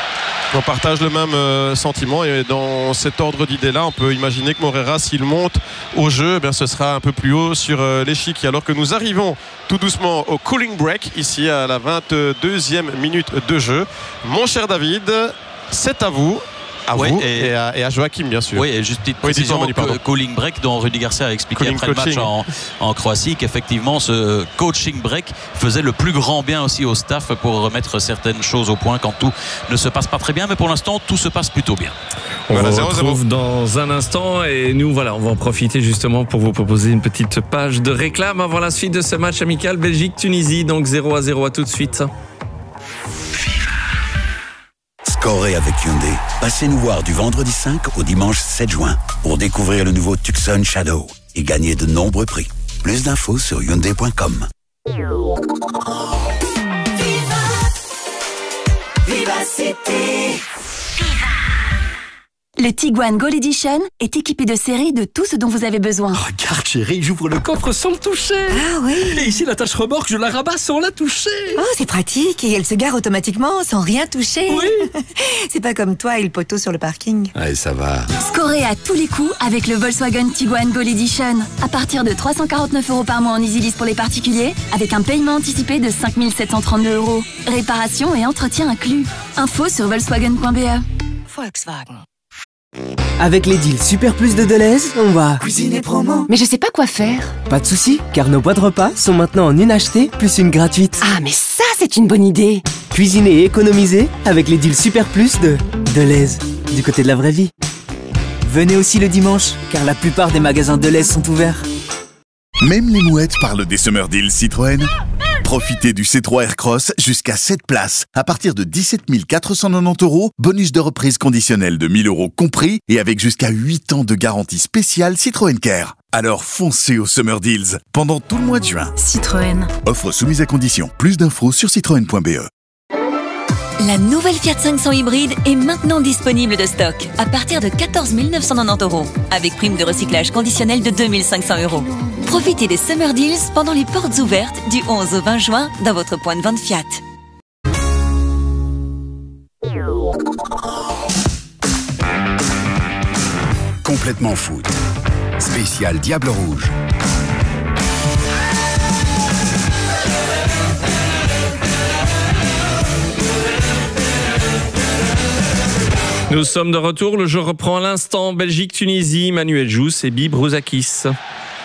On partage le même euh, sentiment, et dans cet ordre d'idées-là, on peut imaginer que Moreira, s'il monte au jeu, eh bien, ce sera un peu plus haut sur euh, l'échiquier. Alors que nous arrivons tout doucement au cooling break, ici à la vingt-deuxième minute de jeu. Mon cher David, c'est à vous. À oui, vous et, et, à, et à Joachim, bien sûr. Oui, et juste petite précision, oui, Manu, cooling break dont Rudy Garcia a expliqué calling après coaching. le match en, en Croatie, qu'effectivement ce coaching break faisait le plus grand bien aussi au staff pour remettre certaines choses au point quand tout ne se passe pas très bien, mais pour l'instant tout se passe plutôt bien. On voilà, vous retrouve dans un instant, et nous voilà, on va en profiter justement pour vous proposer une petite page de réclame avant la suite de ce match amical Belgique-Tunisie, donc zéro à zéro. À tout de suite. Scorez avec Hyundai. Passez nous voir du vendredi cinq au dimanche sept juin pour découvrir le nouveau Tucson Shadow et gagner de nombreux prix. Plus d'infos sur hyundai point com. Viva, Vivacité. Le Tiguan Gold Edition est équipé de série de tout ce dont vous avez besoin. Regarde chérie, j'ouvre le coffre sans le toucher. Ah oui. Et ici la tâche remorque, je la rabats sans la toucher. Oh, c'est pratique, et elle se gare automatiquement sans rien toucher. Oui. C'est pas comme toi et le poteau sur le parking. Allez, ça va. Scorez à tous les coups avec le Volkswagen Tiguan Gold Edition. À partir de trois cent quarante-neuf euros par mois en EasyLease pour les particuliers, avec un paiement anticipé de cinq mille sept cent trente-deux euros. Réparation et entretien inclus. Info sur volkswagen point b e. Volkswagen. Avec les deals Super Plus de Deleuze, on va cuisiner promo. Mais je sais pas quoi faire. Pas de soucis, car nos boîtes repas sont maintenant en une achetée plus une gratuite. Ah, mais ça, c'est une bonne idée. Cuisiner et économiser avec les deals Super Plus de Deleuze, du côté de la vraie vie. Venez aussi le dimanche, car la plupart des magasins Deleuze sont ouverts. Même les mouettes parlent des Summer Deals Citroën. Profitez du C trois Aircross jusqu'à sept places à partir de dix-sept mille quatre cent quatre-vingt-dix euros, bonus de reprise conditionnel de mille euros compris et avec jusqu'à huit ans de garantie spéciale Citroën Care. Alors foncez aux Summer Deals pendant tout le mois de juin. Citroën. Offre soumise à condition. Plus d'infos sur citroën point b e. La nouvelle Fiat cinq cents hybride est maintenant disponible de stock à partir de quatorze mille neuf cent quatre-vingt-dix euros avec prime de recyclage conditionnelle de deux mille cinq cents euros. Profitez des Summer Deals pendant les portes ouvertes du onze au vingt juin dans votre point de vente Fiat. Complètement foot. Spécial Diable Rouge. Nous sommes de retour, le jeu reprend à l'instant. Belgique-Tunisie, Manuel Jousse et Bibi Brouzakis.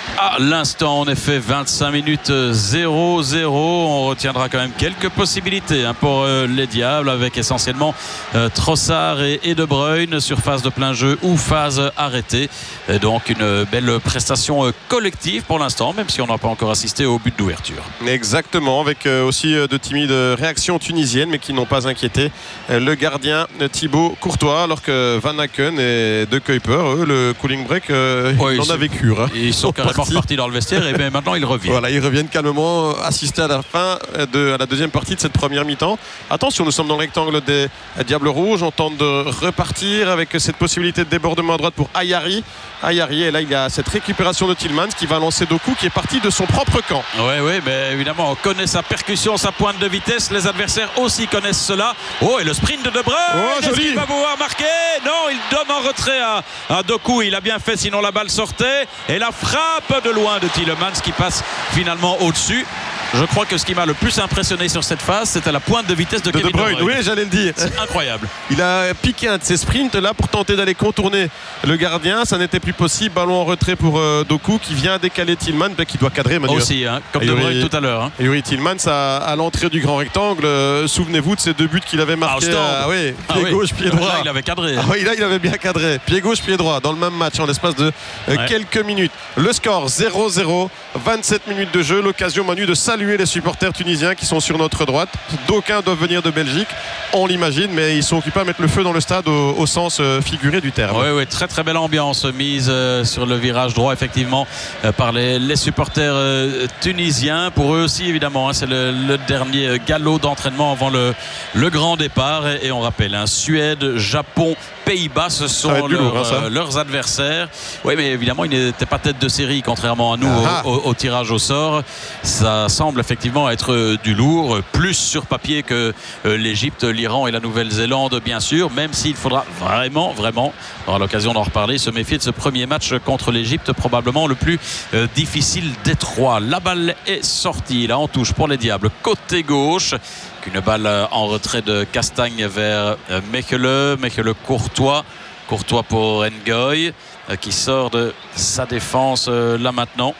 à l'instant. En effet, vingt-cinq minutes zéro zéro. On retiendra quand même quelques possibilités hein, pour euh, les Diables, avec essentiellement euh, Trossard et, et De Bruyne sur phase de plein jeu ou phase arrêtée. Et donc une belle prestation euh, collective pour l'instant, même si on n'a pas encore assisté au but d'ouverture. Exactement, avec euh, aussi euh, de timides réactions tunisiennes, mais qui n'ont pas inquiété euh, le gardien euh, Thibaut Courtois, alors que Van Aken et De Kuyper, eux, le cooling break, euh, ouais, ils en avaient cure. Hein. Ils sont carrément partis. repartis dans le vestiaire et bien maintenant ils reviennent. Voilà, ils reviennent calmement assister à la fin de à la deuxième partie de cette première mi-temps. Attention, nous sommes dans le rectangle des Diables Rouges. On tente de repartir avec cette possibilité de débordement à droite pour Ayari. Ayari, et là il y a cette récupération de Tillmans qui va lancer Doku, qui est parti de son propre camp. Oui, oui, mais évidemment on connaît sa percussion, sa pointe de vitesse. Les adversaires aussi connaissent cela. Oh, et le sprint de De Bruyne. Oh, est-ce qu'il va pouvoir marquer? Non, il donne en retrait à, à Doku. Il a bien fait, sinon la balle sortait. Et la frappe de loin de Tielemans qui passe finalement au-dessus. Je crois que ce qui m'a le plus impressionné sur cette phase, c'était la pointe de vitesse de, de Kevin De Bruyne. Oui, j'allais le dire. C'est incroyable. Il a piqué un de ses sprints là pour tenter d'aller contourner le gardien. Ça n'était plus possible. Ballon en retrait pour euh, Doku qui vient décaler Tillmans, qui doit cadrer Manu. Aussi, hein, comme De Bruyne tout à l'heure. Hein. Et oui, Tillmans à, à l'entrée du grand rectangle. Euh, Souvenez-vous de ces deux buts qu'il avait marqués. Ah, oui, ah, pied oui. gauche, pied droit. Là, il avait cadré. Ah, oui, là, il avait bien cadré. Pied gauche, pied droit dans le même match en l'espace de euh, ouais. quelques minutes. Le score zéro zéro, vingt-sept minutes de jeu. L'occasion, Manu, de saluer les supporters tunisiens qui sont sur notre droite. D'aucuns doivent venir de Belgique, on l'imagine, mais ils sont occupés à mettre le feu dans le stade au, au sens euh, figuré du terme. Oui, oui, très très belle ambiance mise euh, sur le virage droit effectivement euh, par les, les supporters euh, tunisiens. Pour eux aussi évidemment, hein, c'est le, le dernier galop d'entraînement avant le, le grand départ. Et, et on rappelle, hein, Suède, Japon, Pays-Bas, ce sont leur, lourd, hein, euh, leurs adversaires. Oui, mais évidemment, ils n'étaient pas tête de série, contrairement à nous au, au, au tirage au sort. Ça semble effectivement être du lourd, plus sur papier que euh, l'Égypte, l'Iran et la Nouvelle-Zélande, bien sûr, même s'il faudra vraiment, vraiment, on aura l'occasion d'en reparler, se méfier de ce premier match contre l'Égypte, probablement le plus euh, difficile des trois. La balle est sortie, là, en touche pour les Diables, côté gauche. Une balle en retrait de Castagne vers Mechele, Mechele Courtois, Courtois pour Ngoy qui sort de sa défense là maintenant.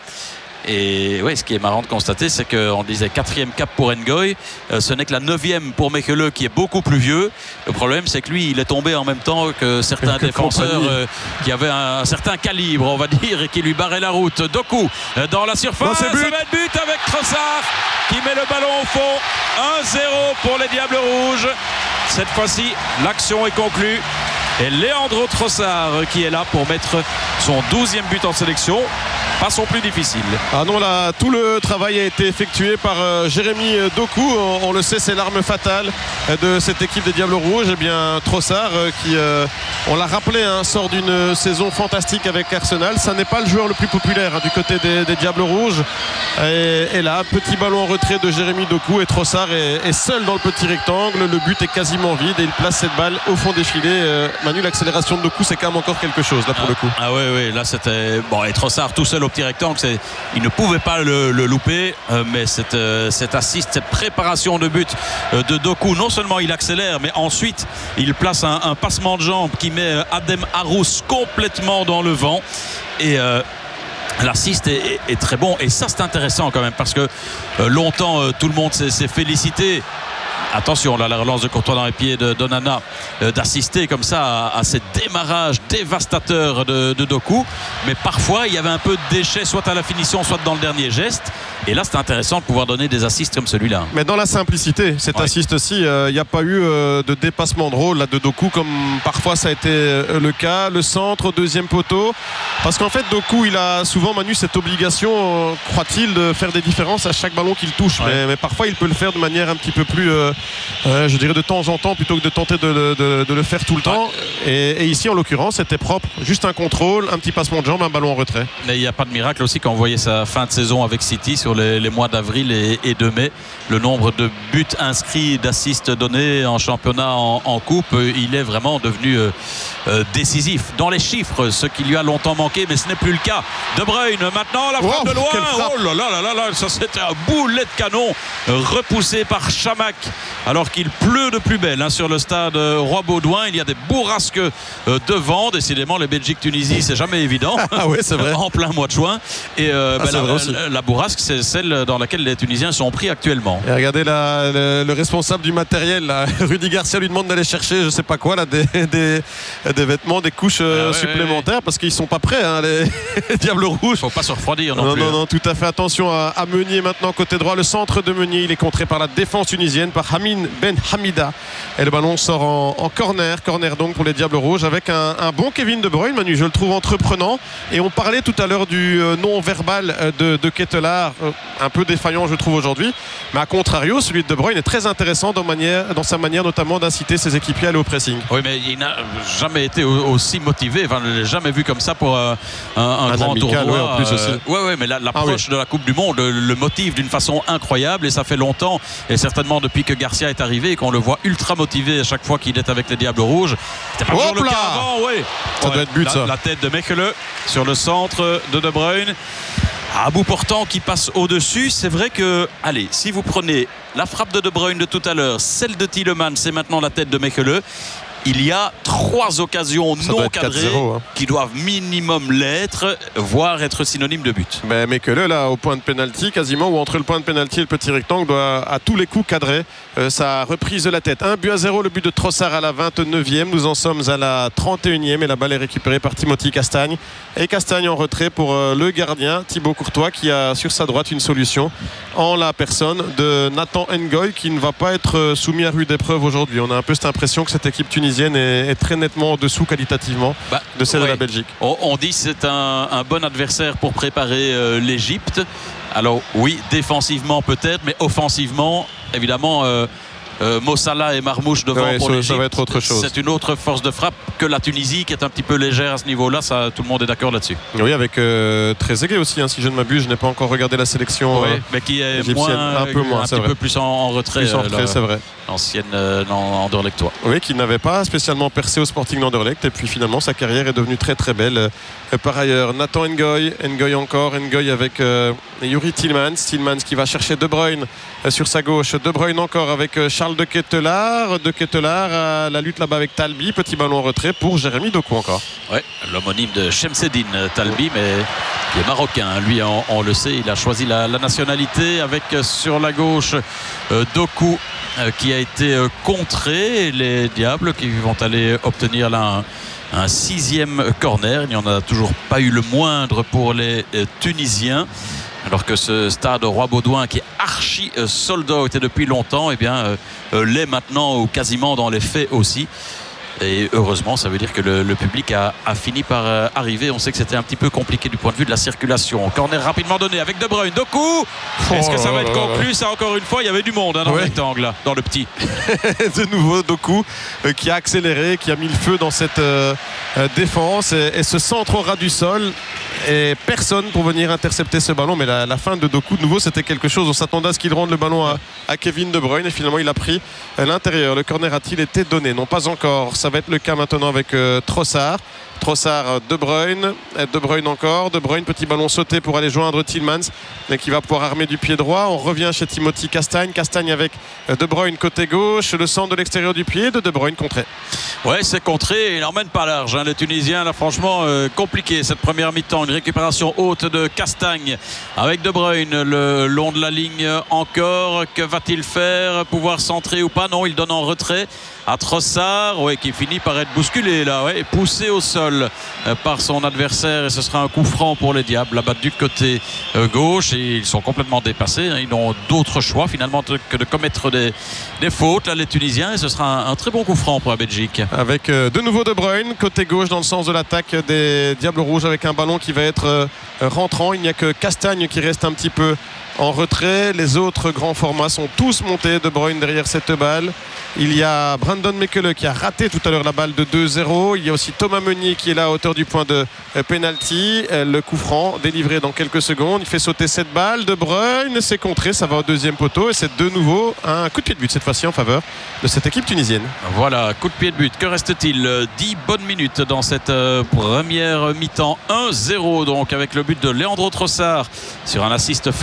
Et ouais, ce qui est marrant de constater, c'est qu'on disait quatrième cap pour Ngoy, euh, ce n'est que la neuvième pour Mechele qui est beaucoup plus vieux. Le problème, c'est que lui, il est tombé en même temps que certains que défenseurs euh, qui avaient un, un certain calibre, on va dire, et qui lui barraient la route. Doku euh, dans la surface, ça va être but avec Trossard qui met le ballon au fond. un zéro pour les Diables Rouges. Cette fois-ci, l'action est conclue. Et Leandro Trossard qui est là pour mettre son douzième but en sélection. Pas son plus difficile. Ah non, là, tout le travail a été effectué par euh, Jérémy Doku. On, on le sait, c'est l'arme fatale de cette équipe des Diables Rouges. Et bien, Trossard, euh, qui, euh, on l'a rappelé, hein, sort d'une saison fantastique avec Arsenal. Ça n'est pas le joueur le plus populaire hein, du côté des, des Diables Rouges. Et, et là, petit ballon en retrait de Jérémy Doku. Et Trossard est, est seul dans le petit rectangle. Le but est quasiment vide et il place cette balle au fond des filets. Euh, Manu, l'accélération de Doku, c'est quand même encore quelque chose là pour ah, le coup. Ah oui, oui, là c'était. Bon, et Trossard tout seul au petit rectangle, c'est... il ne pouvait pas le, le louper, euh, mais cette, euh, cette assist, cette préparation de but euh, de Doku, non seulement il accélère, mais ensuite il place un, un passement de jambe qui met euh, Adem Arous complètement dans le vent. Et. Euh, L'assist est, est, est très bon et ça c'est intéressant quand même parce que euh, longtemps euh, tout le monde s'est, s'est félicité. Attention, là, la relance de Courtois dans les pieds de Donana, euh, d'assister comme ça à, à ces démarrages dévastateurs de, de Doku. Mais parfois, il y avait un peu de déchets, soit à la finition, soit dans le dernier geste. Et là, c'était intéressant de pouvoir donner des assists comme celui-là. Mais dans la simplicité, cet ouais. assist aussi, il euh, n'y a pas eu euh, de dépassement de rôle là, de Doku, comme parfois ça a été euh, le cas. Le centre, deuxième poteau. Parce qu'en fait, Doku, il a souvent, Manu, cette obligation, euh, croit-il, de faire des différences à chaque ballon qu'il touche. Ouais. Mais, mais parfois, il peut le faire de manière un petit peu plus... Euh, Euh, je dirais de temps en temps plutôt que de tenter de, de, de, de le faire tout le temps. Et, et ici en l'occurrence c'était propre, juste un contrôle, un petit passement de jambe, un ballon en retrait. Mais il n'y a pas de miracle aussi quand on voyait sa fin de saison avec City sur les, les mois d'avril et, et de mai. Le nombre de buts inscrits, d'assists donnés en championnat, en, en coupe, il est vraiment devenu euh, euh, décisif. Dans les chiffres, ce qui lui a longtemps manqué, mais ce n'est plus le cas. De Bruyne maintenant, la frappe oh, de loin. Oh là là là là là, ça c'était un boulet de canon repoussé par Chamakh alors qu'il pleut de plus belle hein, sur le stade Roi-Baudouin. Il y a des bourrasques euh, de vent. Décidément, les Belgique-Tunisie, c'est jamais évident. Ah oui, c'est vrai. En plein mois de juin. Et euh, ah, ben, la, la, la bourrasque, c'est celle dans laquelle les Tunisiens sont pris actuellement. Et regardez la, le, le responsable du matériel, là, Rudy Garcia, lui demande d'aller chercher, je sais pas quoi, là, des, des, des vêtements, des couches euh, ah ouais, supplémentaires, ouais. parce qu'ils sont pas prêts, hein, les, les Diables Rouges. Faut pas se refroidir non, non plus. Non, hein. non, tout à fait. Attention à, à Meunier maintenant côté droit. Le centre de Meunier, il est contré par la défense tunisienne, par Hamin Ben Hamida. Et le ballon sort en, en corner. Corner donc pour les Diables Rouges avec un, un bon Kevin De Bruyne. Manu, je le trouve entreprenant. Et on parlait tout à l'heure du euh, non-verbal de, de Ketelaar, euh, un peu défaillant, je trouve, aujourd'hui. Mais à contrario, celui de De Bruyne est très intéressant dans, manière, dans sa manière notamment d'inciter ses équipiers à aller au pressing. Oui, mais il n'a jamais été aussi motivé. Enfin, je ne l'ai jamais vu comme ça pour un, un, un, un grand amical, tournoi. Oui, en plus aussi. Euh, ouais, ouais, mais l'approche la, ah, oui. de la Coupe du Monde le, le motive d'une façon incroyable et ça fait longtemps. Et certainement depuis que Garcia est arrivé et qu'on le voit ultra motivé à chaque fois qu'il est avec les Diables Rouges. C'était pas toujours le cas avant, oui. Ça ouais, doit être but, la, ça. La tête de Mechelen sur le centre de De Bruyne. À bout portant qui passe au-dessus. C'est vrai que, allez, si vous prenez la frappe de De Bruyne de tout à l'heure, celle de Tielemans, c'est maintenant la tête de Mechelen. Il y a trois occasions ça non cadrées hein. qui doivent minimum l'être, voire être synonyme de but. Mais, mais que le, là, au point de pénalty, quasiment, ou entre le point de pénalty et le petit rectangle, doit à tous les coups cadrer euh, sa reprise de la tête. Un but à zéro, le but de Trossard à la vingt-neuvième. Nous en sommes à la trente et unième et la balle est récupérée par Timothy Castagne. Et Castagne en retrait pour euh, le gardien, Thibaut Courtois, qui a sur sa droite une solution en la personne de Nathan Ngoy, qui ne va pas être soumis à rude épreuve aujourd'hui. On a un peu cette impression que cette équipe tunisienne Est, est très nettement en dessous qualitativement bah, de celle ouais. de la Belgique. On, on dit que c'est un, un bon adversaire pour préparer euh, l'Égypte. Alors oui, défensivement peut-être, mais offensivement, évidemment, euh, euh, Mo Salah et Marmouche devant ouais, pour ça, l'Égypte. Ça va être autre chose. C'est une autre force de frappe que la Tunisie, qui est un petit peu légère à ce niveau-là. Ça, tout le monde est d'accord là-dessus. Oui, avec euh, Trezeguet aussi, hein, si je ne m'abuse. Je n'ai pas encore regardé la sélection. Oui, euh, mais qui est moins, un peu moins, un petit vrai. peu plus en, en retrait. Plus en retrait, c'est vrai. L'ancienne euh, Anderlechtois. Oui, qui n'avait pas spécialement percé au Sporting d'Anderlecht. Et puis finalement, sa carrière est devenue très très belle. Euh, par ailleurs, Nathan Ngoy, Ngoy encore, Ngoy avec euh, Yuri Tielemans. Tielemans qui va chercher De Bruyne euh, sur sa gauche. De Bruyne encore avec euh, Charles de Ketelaar. De Ketelaar à la lutte là-bas avec Talbi. Petit ballon en retrait pour Jérémy Doku encore. Oui, l'homonyme de Chemseddine Talbi, mais il est marocain. Lui, on, on le sait, il a choisi la, la nationalité avec euh, sur la gauche euh, Doku. Qui a été contré, les Diables qui vont aller obtenir là un, un sixième corner. Il n'y en a toujours pas eu le moindre pour les Tunisiens, alors que ce stade Roi-Baudouin qui est archi sold out et depuis longtemps, eh bien l'est maintenant ou quasiment dans les faits aussi. Et heureusement, ça veut dire que le, le public a, a fini par euh, arriver. On sait que c'était un petit peu compliqué du point de vue de la circulation. Corner rapidement donné avec De Bruyne. Doku. Est-ce que ça va être conclu? Ça, encore une fois, il y avait du monde hein, dans ouais. le rectangle, là, dans le petit. De nouveau, Doku euh, qui a accéléré, qui a mis le feu dans cette euh, euh, défense et, et ce centre au ras du sol. Et personne pour venir intercepter ce ballon. Mais la, la fin de Doku, de nouveau, c'était quelque chose. On s'attendait à ce qu'il rende le ballon à, à Kevin De Bruyne. Et finalement, il a pris à l'intérieur. Le corner a-t-il été donné? Non, pas encore. Ça va être le cas maintenant avec euh, Trossard. Trossard, De Bruyne, De Bruyne encore, De Bruyne, petit ballon sauté pour aller joindre Tielemans qui va pouvoir armer du pied droit. On revient chez Timothy Castagne, Castagne avec De Bruyne côté gauche, le centre de l'extérieur du pied de De Bruyne contré. Ouais, c'est contré, il n'emmène pas large hein. Les Tunisiens là franchement euh, compliqué cette première mi-temps. Une récupération haute de Castagne avec De Bruyne le long de la ligne encore. Que va-t-il faire? Pouvoir centrer ou pas? Non, il donne en retrait à Trossard, ouais, qui finit par être bousculé là, ouais, poussé au sol euh, par son adversaire, et ce sera un coup franc pour les Diables là-bas du côté euh, gauche, et ils sont complètement dépassés hein. Ils n'ont d'autre choix finalement que de commettre des, des fautes là, les Tunisiens, et ce sera un, un très bon coup franc pour la Belgique. Avec euh, de nouveau De Bruyne côté gauche dans le sens de l'attaque des Diables Rouges, avec un ballon qui va être euh, rentrant. Il n'y a que Castagne qui reste un petit peu en retrait. Les autres grands formats sont tous montés. De Bruyne derrière cette balle. Il y a Brandon Mechelen qui a raté tout à l'heure la balle de deux zéro. Il y a aussi Thomas Meunier qui est là à hauteur du point de penalty. Le coup franc délivré dans quelques secondes. Il fait sauter cette balle. De Bruyne, c'est contré. Ça va au deuxième poteau. Et c'est de nouveau un coup de pied de but, cette fois-ci en faveur de cette équipe tunisienne. Voilà, coup de pied de but. Que reste-t-il? dix bonnes minutes dans cette première mi-temps. un zéro donc avec le but de Leandro Trossard sur un assist formidable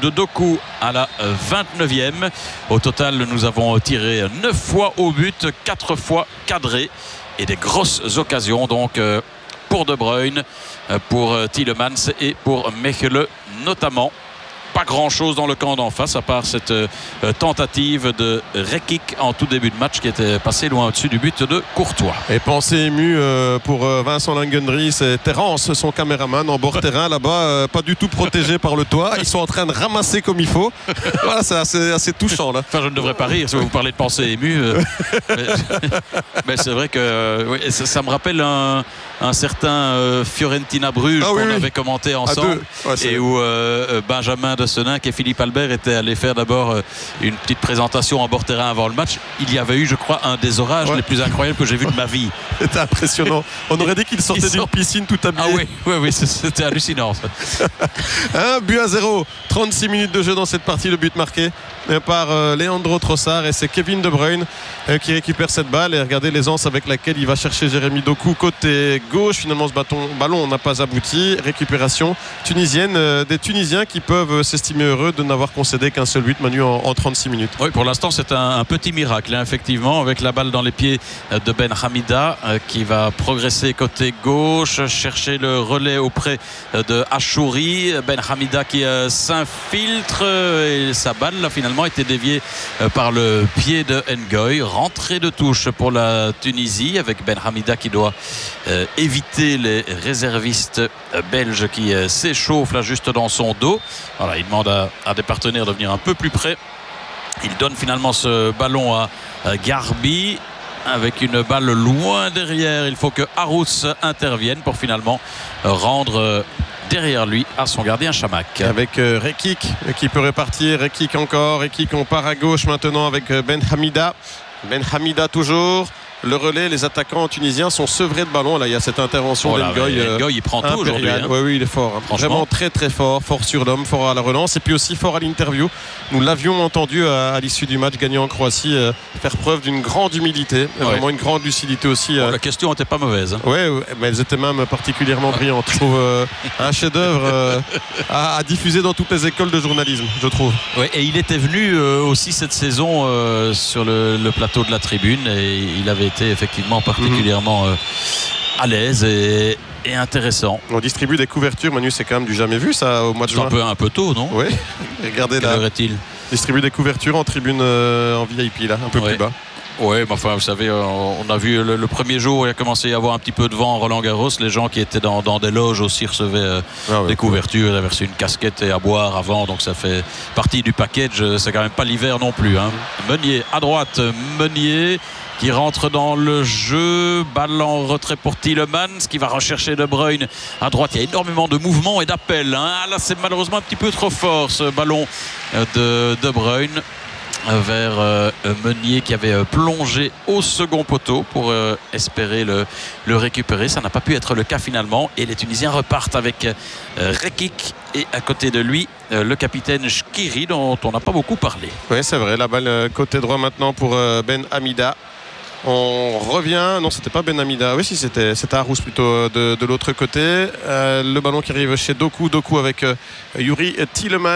de Doku à la vingt-neuvième. Au total, nous avons tiré neuf fois au but, quatre fois cadré et des grosses occasions donc euh, pour De Bruyne, euh, pour Tielemans et pour Mechelen notamment. Pas grand chose dans le camp d'en face à part cette euh, tentative de Rekik en tout début de match qui était passé loin au-dessus du but de Courtois. Et pensée émue euh, pour euh, Vincent Langendry, c'est Terence, son caméraman en bord terrain là-bas, euh, pas du tout protégé par le toit. Ils sont en train de ramasser comme il faut. Voilà, c'est assez, assez touchant là. Enfin, je ne devrais pas rire si vous parlez de pensée émue. Euh, mais mais c'est vrai que euh, oui, ça, ça me rappelle un, un certain euh, Fiorentina Bruges ah, qu'on oui, avait commenté ensemble ouais, et où euh, Benjamin de Senin et Philippe Albert étaient allés faire d'abord euh, une petite présentation en bord terrain avant le match. Il y avait eu, je crois, un des orages ouais. les plus incroyables que j'ai vu de ma vie. C'était impressionnant. On aurait dit qu'il sortait d'une piscine tout habillé. Ah oui, oui, oui c'était hallucinant. Ça. Un but à zéro. trente-six minutes de jeu dans cette partie. Le but marqué par euh, Leandro Trossard et c'est Kevin De Bruyne euh, qui récupère cette balle. Et regardez l'aisance avec laquelle il va chercher Jérémy Doku côté gauche. Finalement, ce bâton, ballon n'a pas abouti. Récupération tunisienne euh, des Tunisiens qui peuvent s'estimer heureux de n'avoir concédé qu'un seul but, Manu, en, en trente-six minutes. Oui, pour l'instant, c'est un, un petit miracle, hein, effectivement, avec la balle dans les pieds de Ben Hamida euh, qui va progresser côté gauche, chercher le relais auprès de Achouri. Ben Hamida qui euh, s'infiltre euh, et sa balle, là, finalement, a été déviée euh, par le pied de Ngoy. Rentrée de touche pour la Tunisie avec Ben Hamida qui doit euh, éviter les réservistes euh, belges qui euh, s'échauffent là juste dans son dos. Voilà, il demande à, à des partenaires de venir un peu plus près. Il donne finalement ce ballon à, à Garbi avec une balle loin derrière. Il faut que Harous intervienne pour finalement rendre euh, derrière lui à son gardien Chamakh. Avec euh, Rekik qui peut repartir. Rekik encore. Rekik, on part à gauche maintenant avec Ben Hamida. Ben Hamida toujours. Le relais, les attaquants tunisiens sont sevrés de ballon. Là, il y a cette intervention oh d'Ngoy. Euh, Ngoy, il prend tout aujourd'hui. Hein. Oui, oui, il est fort. Hein. Vraiment très, très fort. Fort sur l'homme, fort à la relance et puis aussi fort à l'interview. Nous l'avions entendu à, à l'issue du match gagnant en Croatie euh, faire preuve d'une grande humilité, ouais. Vraiment une grande lucidité aussi. Euh. Bon, la question n'était pas mauvaise. Hein. Oui, ouais, mais elles étaient même particulièrement brillantes. Je trouve euh, un chef-d'œuvre euh, à, à diffuser dans toutes les écoles de journalisme, je trouve. Ouais, et il était venu euh, aussi cette saison euh, sur le, le plateau de la tribune et il avait été effectivement particulièrement euh, à l'aise et, et intéressant. On distribue des couvertures, Manu, c'est quand même du jamais vu ça au mois de juin. C'est un peu, un peu tôt, non? Oui, regardez là. Quelle heure est-il? Distribue des couvertures en tribune euh, en V I P là, un peu ouais. plus bas. Oui, mais enfin, vous savez, on a vu le, le premier jour où il a commencé à y avoir un petit peu de vent en Roland Garros. Les gens qui étaient dans, dans des loges aussi recevaient euh, ah ouais, des couvertures. Ils avaient reçu une casquette et à boire avant, donc ça fait partie du package. C'est quand même pas l'hiver non plus. Hein. Meunier à droite, Meunier qui rentre dans le jeu, balle en retrait pour Tielemans qui va rechercher De Bruyne à droite. Il y a énormément de mouvements et d'appels. Hein. Là, c'est malheureusement un petit peu trop fort ce ballon de De Bruyne vers euh, Meunier qui avait euh, plongé au second poteau pour euh, espérer le, le récupérer. Ça n'a pas pu être le cas finalement et les Tunisiens repartent avec euh, Rekik et à côté de lui euh, le capitaine Shkiri dont on n'a pas beaucoup parlé. Oui, c'est vrai, la balle euh, côté droit maintenant pour euh, Ben Hamida. On revient, non c'était pas Ben Hamida, oui si c'était c'était Harous plutôt de, de l'autre côté. Euh, le ballon qui arrive chez Doku, Doku avec euh, Youri Tielemans.